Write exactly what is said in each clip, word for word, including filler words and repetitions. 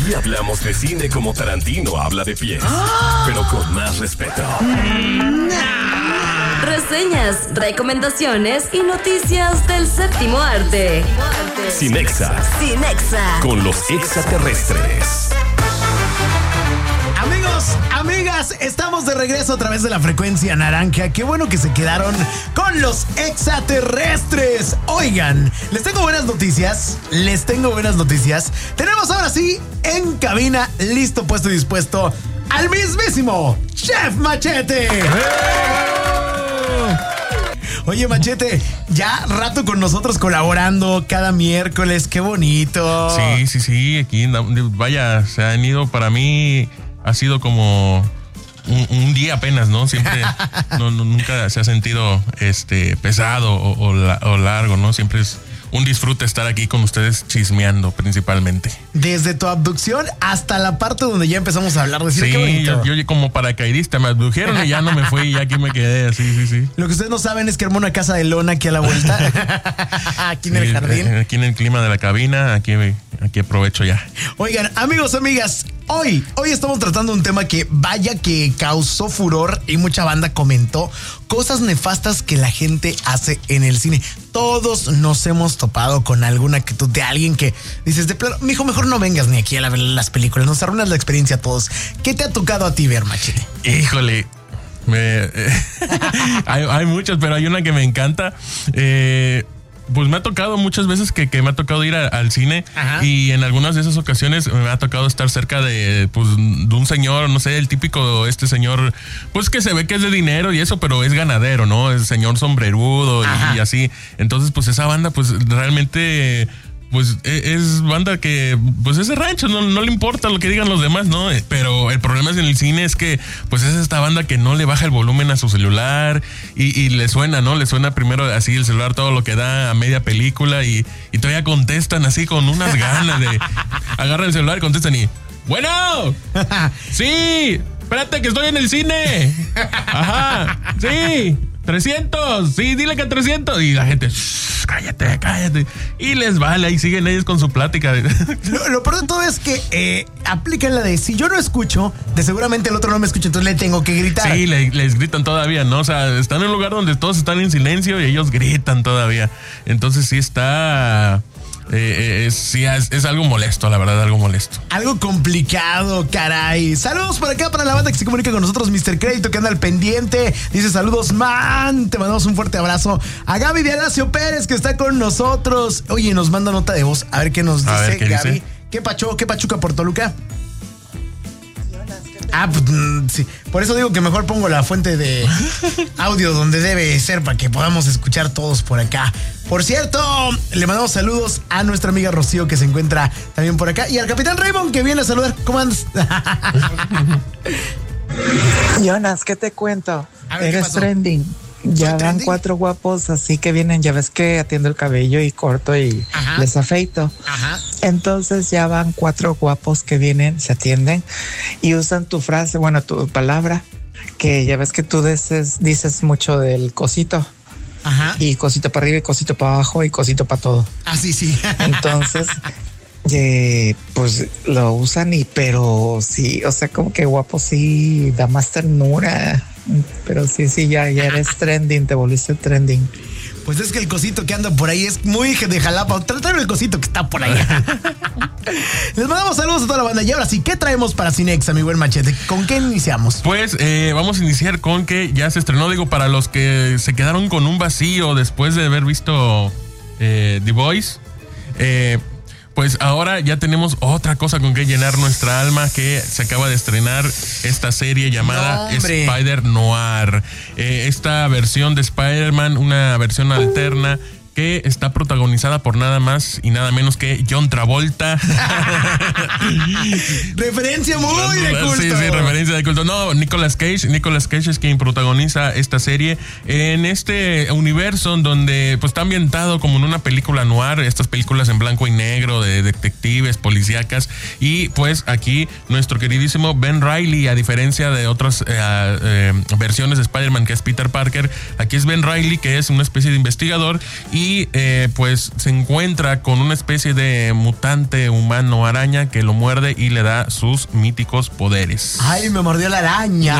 Aquí hablamos de cine como Tarantino habla de pies, ¡ah!, pero con más respeto. Reseñas, recomendaciones y noticias del séptimo arte. Cinexa. Cinexa. Con los extraterrestres. Amigos, amigas, estamos de regreso a través de la frecuencia naranja. Qué bueno que se quedaron con los extraterrestres. Oigan, les tengo buenas noticias. Les tengo buenas noticias. Tenemos ahora sí en cabina, listo, puesto y dispuesto, al mismísimo Chef Machete. Oye, Machete, ya rato con nosotros colaborando cada miércoles, qué bonito. Sí, sí, sí, aquí, vaya, se han ido para mí, ha sido como un, un día apenas, ¿no? Siempre, no, no, nunca se ha sentido este pesado o, o, la, o largo, ¿no? Siempre es un disfrute estar aquí con ustedes chismeando principalmente. Desde tu abducción hasta la parte donde ya empezamos a hablar de cine. Sí, qué bonito. Yo, yo como paracaidista me abdujeron y ya no me fui, y aquí me quedé, sí, sí, sí. Lo que ustedes no saben es que armó una casa de lona aquí a la vuelta. Aquí en sí, el jardín. Aquí en el clima de la cabina, aquí, aquí aprovecho ya. Oigan, amigos, amigas, hoy, hoy estamos tratando un tema que vaya que causó furor y mucha banda comentó cosas nefastas que la gente hace en el cine. Todos nos hemos topado con alguna actitud de alguien que dices de plano, mijo, mejor no vengas ni aquí a ver las películas, nos arruinas la experiencia a todos. ¿Qué te ha tocado a ti ver, Machete? Híjole, me, eh, hay, hay muchas, pero hay una que me encanta. Eh, Pues me ha tocado muchas veces que, que me ha tocado ir a, al cine. Ajá. Y en algunas de esas ocasiones me ha tocado estar cerca de, pues, de un señor, no sé, el típico este señor, pues que se ve que es de dinero y eso, pero es ganadero, ¿no? Es señor sombrerudo y, y así. Entonces, pues esa banda, pues realmente, pues es banda que, pues es de rancho, no, no le importa lo que digan los demás, ¿no? Pero el problema es en el cine es que, pues es esta banda que no le baja el volumen a su celular y, y le suena, ¿no? Le suena primero así el celular todo lo que da a media película y, y todavía contestan así con unas ganas de agarran el celular y contestan y bueno, sí, espérate que estoy en el cine. Ajá, sí. trescientos, sí, dile que trescientos. Y la gente, cállate, cállate. Y les vale, ahí siguen ellos con su plática. Lo, lo peor de todo es que eh, aplican la de si yo no escucho, de seguramente el otro no me escucha, entonces le tengo que gritar. Sí, le, les gritan todavía, ¿no? O sea, están en un lugar donde todos están en silencio y ellos gritan todavía. Entonces sí está... Eh, eh, sí, es, es algo molesto, la verdad, algo molesto. Algo complicado, caray. Saludos por acá para la banda que se comunica con nosotros, mister Crédito, que anda al pendiente. Dice saludos, man. Te mandamos un fuerte abrazo. A Gaby de Alacio Pérez, que está con nosotros. Oye, nos manda nota de voz. A ver qué nos dice, ver, ¿qué Gaby. Dice? ¿Qué pacho, qué pachuca por Toluca? Ah, pues sí. Por eso digo que mejor pongo la fuente de audio donde debe ser para que podamos escuchar todos por acá. Por cierto, le mandamos saludos a nuestra amiga Rocío que se encuentra también por acá y al capitán Raymond que viene a saludar. ¿Cómo andas? Jonas, ¿qué te cuento? Ver, Eres trending. Ya van cuatro guapos, así que vienen, ya ves que atiendo el cabello y corto y Ajá. les afeito. Ajá. Entonces ya van cuatro guapos que vienen, se atienden y usan tu frase, bueno, tu palabra, que ya ves que tú dices, dices mucho del cosito. Ajá. Y cosito para arriba y cosito para abajo y cosito para todo. Ah, sí, sí. Entonces, eh, pues lo usan y, pero sí, o sea, como que guapo sí, da más ternura. Pero sí, sí, ya, ya eres trending, te volviste trending. Pues es que el cosito que anda por ahí es muy de Jalapa. Tráeme el cosito que está por ahí. Les mandamos saludos a toda la banda. Y ahora sí, ¿qué traemos para Cinexa, mi buen Machete? ¿Con qué iniciamos? Pues eh, vamos a iniciar con que ya se estrenó, digo, para los que se quedaron con un vacío después de haber visto eh, The Voice. Eh, Pues ahora ya tenemos otra cosa con que llenar nuestra alma, que se acaba de estrenar esta serie llamada no, Spider-Noir. Eh, esta versión de Spider-Man, una versión alterna que está protagonizada por nada más y nada menos que John Travolta. Referencia muy de culto. Sí, sí, referencia de culto. No, Nicolas Cage. Nicolas Cage es quien protagoniza esta serie en este universo donde pues está ambientado como en una película noir, estas películas en blanco y negro de detectives, policíacas. Y pues aquí nuestro queridísimo Ben Reilly, a diferencia de otras eh, eh, versiones de Spider-Man que es Peter Parker, aquí es Ben Reilly, que es una especie de investigador y y eh, pues se encuentra con una especie de mutante humano araña que lo muerde y le da sus míticos poderes. Ay, me mordió la araña.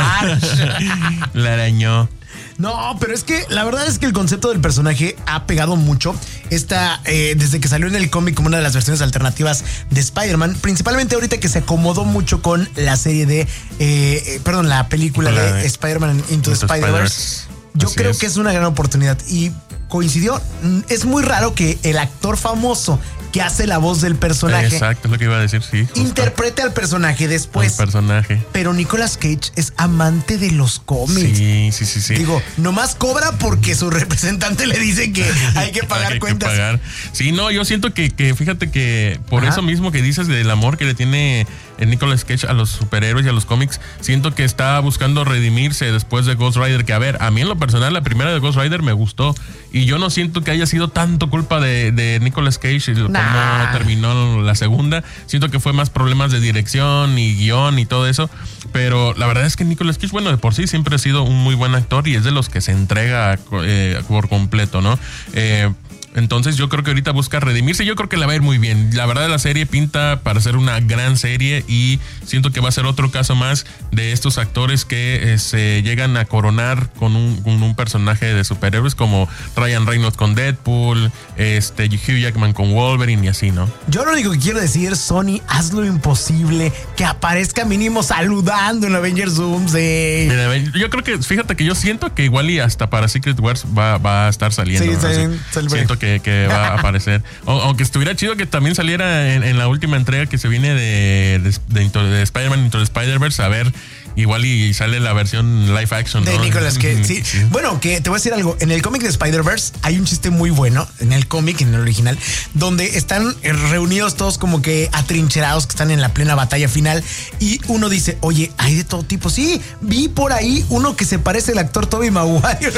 La arañó. No, pero es que la verdad es que el concepto del personaje ha pegado mucho. Esta, eh, desde que salió en el cómic como una de las versiones alternativas de Spider-Man, principalmente ahorita que se acomodó mucho con la serie de, eh, perdón, la película la de, de Spider-Man Into the Spider-Verse. Yo Así creo es. que es una gran oportunidad y coincidió. Es muy raro que el actor famoso que hace la voz del personaje. Exacto, es lo que iba a decir, sí. Justo. Interprete al personaje después. El personaje. Pero Nicolas Cage es amante de los cómics. Sí, sí, sí, sí. Digo, nomás cobra porque su representante le dice que hay que pagar hay cuentas. Que pagar. Sí, no, yo siento que, que fíjate que por Ajá. eso mismo que dices del amor que le tiene Nicolas Cage a los superhéroes y a los cómics, siento que está buscando redimirse después de Ghost Rider, que a ver, a mí en lo personal la primera de Ghost Rider me gustó y yo no siento que haya sido tanto culpa de, de Nicolas Cage y nah. cómo terminó la segunda. Siento que fue más problemas de dirección y guión y todo eso, pero la verdad es que Nicolas Cage, bueno, de por sí siempre ha sido un muy buen actor y es de los que se entrega eh, por completo, ¿no? Eh, Entonces yo creo que ahorita busca redimirse. Yo creo que la va a ir muy bien. La verdad la serie pinta para ser una gran serie y siento que va a ser otro caso más de estos actores que eh, se llegan a coronar con un, con un personaje de superhéroes como Ryan Reynolds con Deadpool, este Hugh Jackman con Wolverine y así, ¿no? Yo lo único que quiero decir, Sony, haz lo imposible que aparezca mínimo saludando en Avengers Doomsday. Mira, yo creo que, fíjate que yo siento que igual y hasta para Secret Wars va, va a estar saliendo. Sí, ¿no? sí, siento que Que, que va a aparecer. O, aunque estuviera chido que también saliera en, en la última entrega que se viene de, de, de, de Spider-Man Into the Spider-Verse, a ver, igual y sale la versión live action, ¿no? De Nicolas Cage, sí. sí. Bueno, que te voy a decir algo. En el cómic de Spider-Verse hay un chiste muy bueno, en el cómic, en el original, donde están reunidos todos como que atrincherados, que están en la plena batalla final, y uno dice, oye, hay de todo tipo. Sí, vi por ahí uno que se parece al actor Tobey Maguire.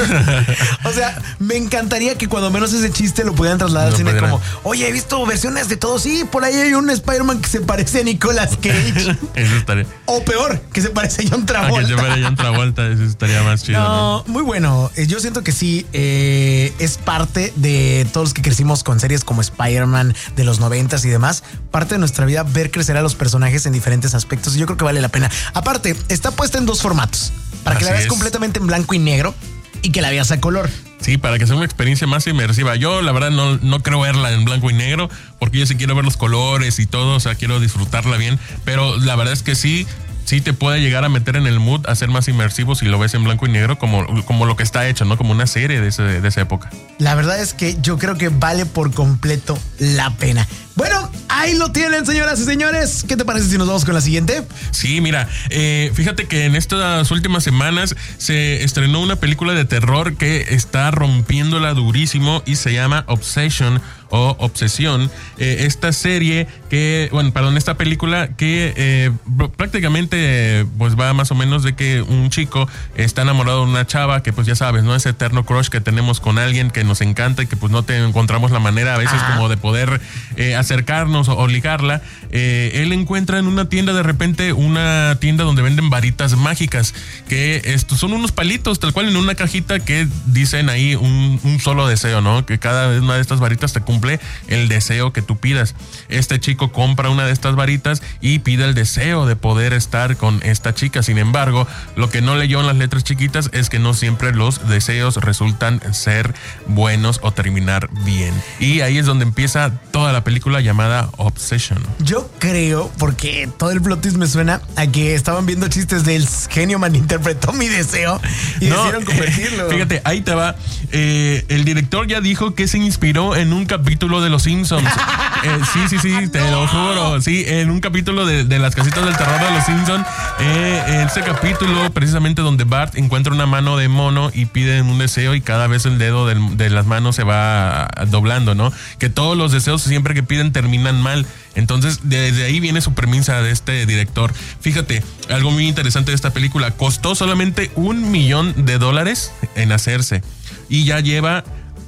O sea, me encantaría que cuando menos ese chiste lo pudieran trasladar al cine pudiera. Como, oye, he visto versiones de todo. Sí, por ahí hay un Spider-Man que se parece a Nicolas Cage. Eso estaría. O peor, que se parece a John Travolta. A que yo fuera John Travolta, eso estaría más chido. No, ¿no? Muy bueno. Yo siento que sí, eh, es parte de todos los que crecimos con series como Spider-Man de los noventas y demás. Parte de nuestra vida ver crecer a los personajes en diferentes aspectos. Y yo creo que vale la pena. Aparte, está puesta en dos formatos. Para Así que la veas es. completamente en blanco y negro y que la veas a color. Sí, para que sea una experiencia más inmersiva. Yo, la verdad, no, no creo verla en blanco y negro, porque yo sí quiero ver los colores y todo, o sea, quiero disfrutarla bien. Pero la verdad es que sí, sí te puede llegar a meter en el mood, a ser más inmersivo si lo ves en blanco y negro, como, como lo que está hecho, ¿no? Como una serie de, ese, de esa época. La verdad es que yo creo que vale por completo la pena. Bueno, ahí lo tienen, señoras y señores. ¿Qué te parece si nos vamos con la siguiente? Sí, mira, eh, fíjate que en estas últimas semanas se estrenó una película de terror que está rompiéndola durísimo y se llama Obsession o Obsesión. Eh, esta serie que, bueno, perdón, esta película que eh, prácticamente pues va más o menos de que un chico está enamorado de una chava que pues ya sabes, ¿no? Ese eterno crush que tenemos con alguien que nos encanta y que pues no te encontramos la manera a veces Ajá. como de poder eh, acercarnos o, o ligarla. Eh, él encuentra en una tienda de repente una tienda donde venden varitas mágicas que estos son unos palitos tal cual en una cajita que dicen ahí un, un solo deseo, ¿no? Que cada una de estas varitas te cumple el deseo que tú pidas. Este chico compra una de estas varitas y pide el deseo de poder estar con esta chica. Sin embargo, lo que no leyó en las letras chiquitas es que no siempre los deseos resultan ser buenos o terminar bien. Y ahí es donde empieza toda la película llamada Obsession. Yo creo, porque todo el plot twist me suena a que estaban viendo chistes del genio malinterpretó mi deseo y no, decidieron convertirlo. Fíjate, ahí te va. Eh, el director ya dijo que se inspiró en un capítulo de Los Simpsons. eh, sí, sí, sí, te no. lo juro. Sí, en un capítulo de, de las casitas del terror de Los Simpsons. Eh, ese capítulo, precisamente donde Bart encuentra una mano de mono y pide un deseo y cada vez el dedo del, de las manos se va doblando, ¿no? Que todos los deseos siempre que piden terminan mal. Entonces, desde ahí viene su premisa de este director. Fíjate, algo muy interesante de esta película. Costó solamente un millón de dólares en hacerse y ya lleva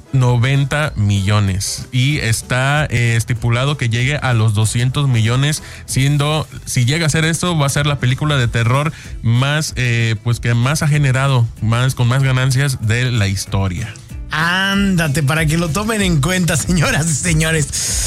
noventa millones y está eh, estipulado que llegue a los doscientos millones, siendo, si llega a ser esto, va a ser la película de terror más, eh, pues que más ha generado, más con más ganancias de la historia. Ándate, para que lo tomen en cuenta, señoras y señores.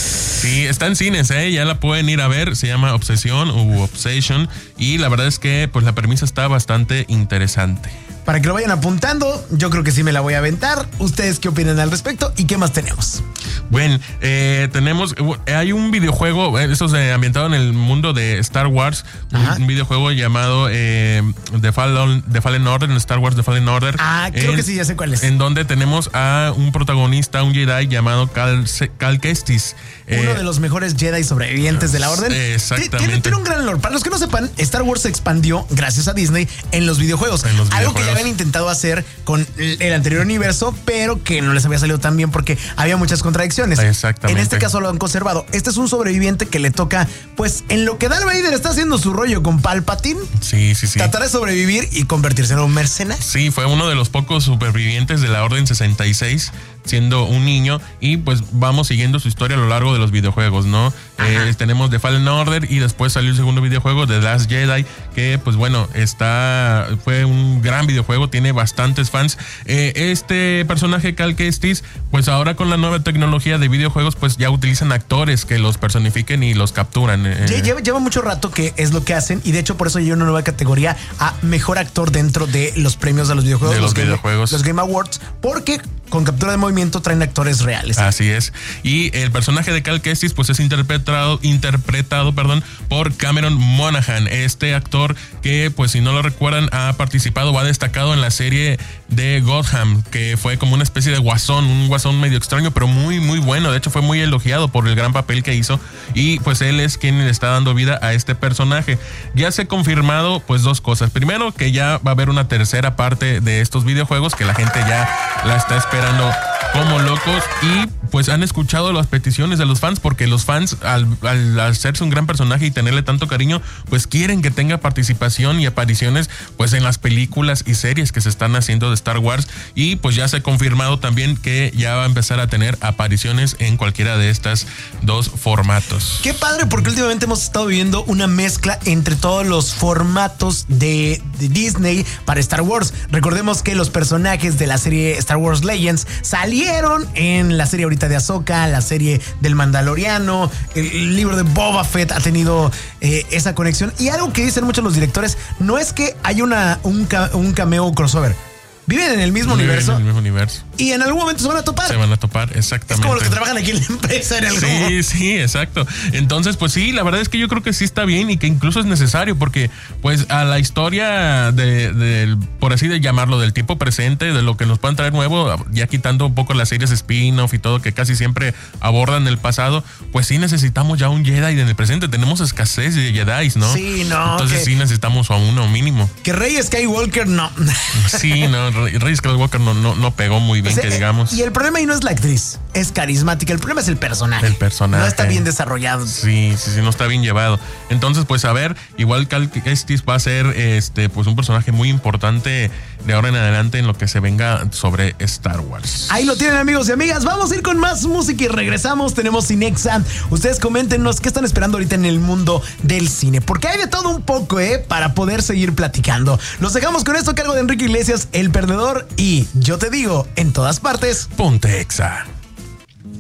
Sí, está en cines, ¿eh? Ya la pueden ir a ver. Se llama Obsesión u Obsession. Y la verdad es que pues la premisa está bastante interesante. Para que lo vayan apuntando, yo creo que sí me la voy a aventar. ¿Ustedes qué opinan al respecto? ¿Y qué más tenemos? Bueno, eh, tenemos, hay un videojuego, esto es ambientado en el mundo de Star Wars, un, un videojuego llamado eh, The, Fallen, The Fallen Order, en Star Wars The Fallen Order. Ah, creo en, que sí, ya sé cuál es. En donde tenemos a un protagonista, un Jedi llamado Cal, Cal Kestis. Uno eh, de los mejores Jedi sobrevivientes de la Orden. Exactamente. Tiene, tiene un gran lore. Para los que no sepan, Star Wars se expandió gracias a Disney en los videojuegos. En los Algo videojuegos. que ya habían intentado hacer con el anterior universo, pero que no les había salido tan bien porque había muchas contradicciones. Exactamente. En este caso lo han conservado. Este es un sobreviviente que le toca, pues, en lo que Darth Vader está haciendo su rollo con Palpatine. Sí, sí, sí. Tratar de sobrevivir y convertirse en un mercenario. Sí, fue uno de los pocos supervivientes de la Orden sesenta y seis, siendo un niño, y pues vamos siguiendo su historia a lo largo de los videojuegos, ¿no? Eh, tenemos The Fallen Order y después salió el segundo videojuego, The Last Jedi, que pues bueno, está fue un gran videojuego, tiene bastantes fans. Eh, este personaje Cal Kestis, pues ahora con la nueva tecnología de videojuegos, pues ya utilizan actores que los personifiquen y los capturan. Eh. Lleva, lleva mucho rato que es lo que hacen, y de hecho por eso hay una nueva categoría a mejor actor dentro de los premios de los videojuegos. De los, los videojuegos. Game, los Game Awards, porque con captura de movimiento traen actores reales. Así es. Y el personaje de Cal Kestis pues es interpretado, interpretado perdón, por Cameron Monaghan, este actor que pues si no lo recuerdan ha participado o ha destacado en la serie de Gotham, que fue como una especie de guasón, un guasón medio extraño pero muy muy bueno. De hecho fue muy elogiado por el gran papel que hizo, y pues él es quien le está dando vida a este personaje. Ya se ha confirmado pues dos cosas. Primero, que ya va a haber una tercera parte de estos videojuegos, que la gente ya la está esperando como locos, y pues han escuchado las peticiones de los fans, porque los fans al, al hacerse un gran personaje y tenerle tanto cariño, pues quieren que tenga participación y apariciones pues en las películas y series que se están haciendo de Star Wars, y pues ya se ha confirmado también que ya va a empezar a tener apariciones en cualquiera de estas dos formatos. Qué padre, porque últimamente hemos estado viendo una mezcla entre todos los formatos de, de Disney para Star Wars. Recordemos que los personajes de la serie Star Wars Legends salieron en la serie ahorita de Ahsoka, la serie del Mandaloriano, el libro de Boba Fett ha tenido eh, esa conexión. Y algo que dicen muchos los directores, no es que haya una, un, un cameo crossover. Viven en el mismo Viven universo. En el mismo universo. Y en algún momento se van a topar. Se van a topar, exactamente. Es como los que trabajan aquí en la empresa en algún Sí, momento. sí, exacto. Entonces, pues sí, la verdad es que yo creo que sí está bien y que incluso es necesario, porque pues a la historia de, de por así de llamarlo, del tiempo presente, de lo que nos puedan traer nuevo, ya quitando un poco las series spin-off y todo que casi siempre abordan el pasado, pues sí necesitamos ya un Jedi en el presente. Tenemos escasez de Jedis, ¿no? Sí, no. Entonces que, sí necesitamos a uno mínimo. Que Rey Skywalker no. Sí, no, Rey Skywalker no, no, no pegó muy bien, o sea, que digamos. Y el problema ahí no es la actriz, es carismática. El problema es el personaje. El personaje. No está bien desarrollado. Sí, sí, sí, no está bien llevado. Entonces, pues a ver, igual Cal Kestis va a ser este, pues un personaje muy importante de ahora en adelante en lo que se venga sobre Star Wars. Ahí lo tienen, amigos y amigas. Vamos a ir con más música y regresamos. Tenemos Cinexa. Ustedes coméntenos qué están esperando ahorita en el mundo del cine, porque hay de todo un poco, ¿eh? Para poder seguir platicando. Los dejamos con esto, cargo de Enrique Iglesias, El Perdedor, y Yo Te Digo, en todas partes, ponte Exa.